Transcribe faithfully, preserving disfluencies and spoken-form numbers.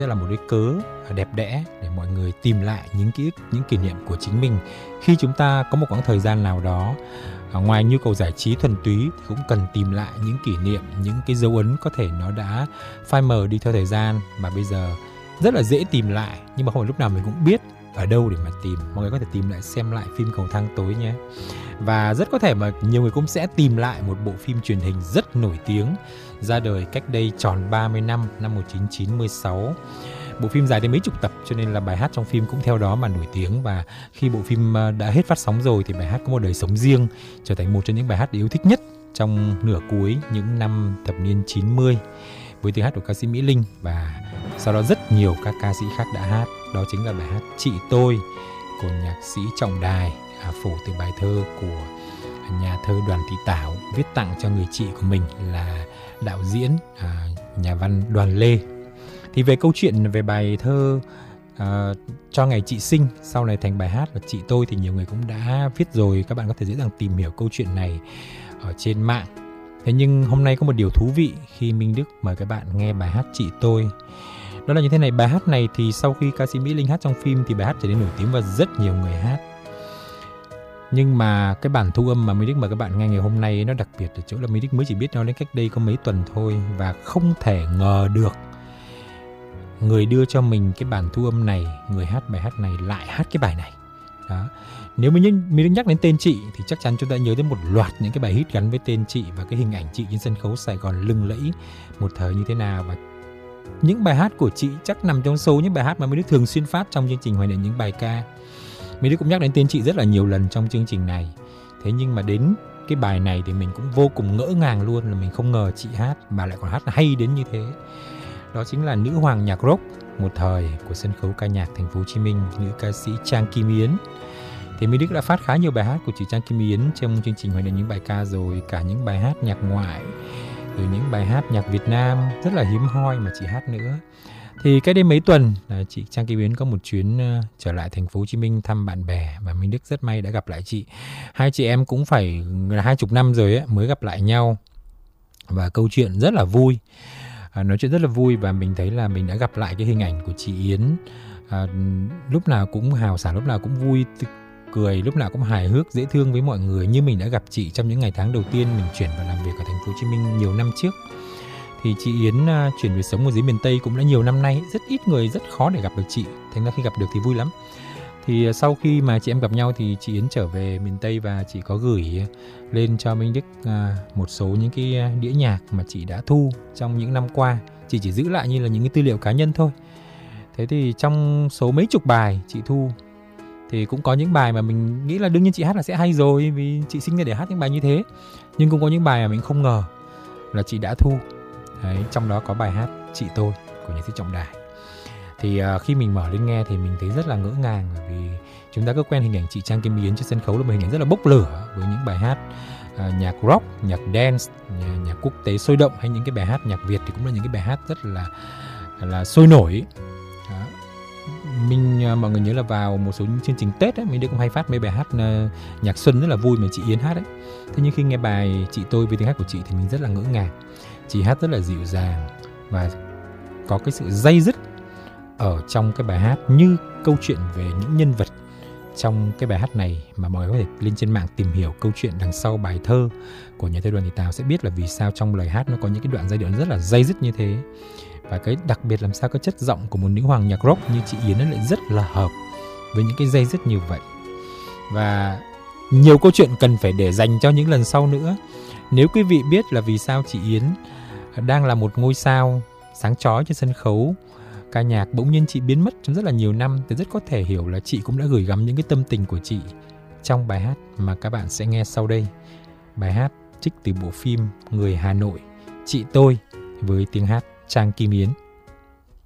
sẽ là một cái cớ đẹp đẽ để mọi người tìm lại những ký ức, những kỷ niệm của chính mình khi chúng ta có một quãng thời gian nào đó. À, ngoài nhu cầu giải trí thuần túy thì cũng cần tìm lại những kỷ niệm, những cái dấu ấn có thể nó đã phai mờ đi theo thời gian mà bây giờ rất là dễ tìm lại, nhưng mà không phải lúc nào mình cũng biết ở đâu để mà tìm. Mọi người có thể tìm lại xem lại phim Cầu Thang Tối nhé. Và rất có thể mà nhiều người cũng sẽ tìm lại một bộ phim truyền hình rất nổi tiếng ra đời cách đây tròn ba mươi năm, năm một nghìn chín trăm chín mươi sáu. Bộ phim dài đến mấy chục tập cho nên là bài hát trong phim cũng theo đó mà nổi tiếng. Và khi bộ phim đã hết phát sóng rồi thì bài hát có một đời sống riêng, trở thành một trong những bài hát yêu thích nhất trong nửa cuối những năm thập niên chín mươi với tiếng hát của ca sĩ Mỹ Linh. Và sau đó rất nhiều các ca sĩ khác đã hát. Đó chính là bài hát Chị Tôi của nhạc sĩ Trọng Đài, phổ từ bài thơ của nhà thơ Đoàn Thị Tảo viết tặng cho người chị của mình là đạo diễn, nhà văn Đoàn Lê. Thì về câu chuyện về bài thơ uh, cho ngày chị sinh sau này thành bài hát là Chị Tôi thì nhiều người cũng đã viết rồi. Các bạn có thể dễ dàng tìm hiểu câu chuyện này ở trên mạng. Thế nhưng hôm nay có một điều thú vị khi Minh Đức mời các bạn nghe bài hát Chị Tôi. Đó là như thế này, bài hát này thì sau khi ca sĩ Mỹ Linh hát trong phim thì bài hát trở nên nổi tiếng và rất nhiều người hát. Nhưng mà cái bản thu âm mà Minh Đức mời các bạn nghe ngày hôm nay nó đặc biệt ở chỗ là Minh Đức mới chỉ biết nó đến cách đây có mấy tuần thôi. Và không thể ngờ được người đưa cho mình cái bản thu âm này, người hát bài hát này lại hát cái bài này. Đó. Nếu mình mình nhắc đến tên chị thì chắc chắn chúng ta nhớ đến một loạt những cái bài hit gắn với tên chị và cái hình ảnh chị trên sân khấu Sài Gòn lừng lẫy một thời như thế nào. Và những bài hát của chị chắc nằm trong số những bài hát mà Minh Đức thường xuyên phát trong chương trình Hoài Niệm Những Bài Ca. Minh Đức cũng nhắc đến tên chị rất là nhiều lần trong chương trình này. Thế nhưng mà đến cái bài này thì mình cũng vô cùng ngỡ ngàng luôn, là mình không ngờ chị hát mà lại còn hát hay đến như thế. Đó chính là nữ hoàng nhạc rock một thời của sân khấu ca nhạc Thành phố Hồ Chí Minh, nữ ca sĩ Trang Kim Yến. Thì Minh Đức đã phát khá nhiều bài hát của chị Trang Kim Yến trong chương trình Hoài Niệm Những Bài Ca rồi, cả những bài hát nhạc ngoại, rồi những bài hát nhạc Việt Nam rất là hiếm hoi mà chị hát nữa. Thì cách đây mấy tuần là chị Trang Kim Yến có một chuyến uh, trở lại Thành phố Hồ Chí Minh thăm bạn bè và Minh Đức rất may đã gặp lại chị. Hai chị em cũng phải là hai chục năm rồi ấy, mới gặp lại nhau và câu chuyện rất là vui. À, nói chuyện rất là vui và mình thấy là mình đã gặp lại cái hình ảnh của chị Yến, à, lúc nào cũng hào sảng, lúc nào cũng vui cười, lúc nào cũng hài hước, dễ thương với mọi người như mình đã gặp chị trong những ngày tháng đầu tiên mình chuyển vào làm việc ở Thành phố Hồ Chí Minh nhiều năm trước. Thì chị Yến uh, chuyển về sống ở dưới miền Tây cũng đã nhiều năm nay, rất ít người, rất khó để gặp được chị. Thành ra khi gặp được thì vui lắm. Thì uh, sau khi mà chị em gặp nhau thì chị Yến trở về miền Tây và chị có gửi lên cho Minh Đức uh, một số những cái đĩa nhạc mà chị đã thu trong những năm qua. Chị chỉ giữ lại như là những cái tư liệu cá nhân thôi. Thế thì trong số mấy chục bài chị thu thì cũng có những bài mà mình nghĩ là đương nhiên chị hát là sẽ hay rồi, vì chị sinh ra để hát những bài như thế. Nhưng cũng có những bài mà mình không ngờ là chị đã thu. Đấy, trong đó có bài hát Chị Tôi của nhạc sĩ Trọng Đài. Thì uh, khi mình mở lên nghe thì mình thấy rất là ngỡ ngàng, bởi vì chúng ta cứ quen hình ảnh chị Trang Kim Yến trên sân khấu là một hình ảnh rất là bốc lửa với những bài hát uh, nhạc rock, nhạc dance, nhạc, nhạc quốc tế sôi động, hay những cái bài hát nhạc Việt thì cũng là những cái bài hát rất là là sôi nổi. Đó. Mình uh, mọi người nhớ là vào một số chương trình Tết ấy, mình cũng hay phát mấy bài hát uh, nhạc xuân rất là vui mà chị Yến hát ấy. Thế nhưng khi nghe bài Chị Tôi với tiếng hát của chị thì mình rất là ngỡ ngàng. Chị hát rất là dịu dàng và có cái sự day dứt ở trong cái bài hát, như câu chuyện về những nhân vật trong cái bài hát này mà mọi người có thể lên trên mạng tìm hiểu câu chuyện đằng sau bài thơ của nhà thơ Đoàn Thị Tảo sẽ biết là vì sao trong lời hát nó có những cái đoạn giai điệu rất là day dứt như thế. Và cái đặc biệt làm sao cái chất giọng của một nữ hoàng nhạc rock như chị Yến nó lại rất là hợp với những cái day dứt như vậy. Và nhiều câu chuyện cần phải để dành cho những lần sau nữa. Nếu quý vị biết là vì sao chị Yến đang là một ngôi sao sáng chói trên sân khấu ca nhạc, bỗng nhiên chị biến mất trong rất là nhiều năm, thì rất có thể hiểu là chị cũng đã gửi gắm những cái tâm tình của chị trong bài hát mà các bạn sẽ nghe sau đây. Bài hát trích từ bộ phim Người Hà Nội, Chị Tôi với tiếng hát Trang Kim Yến.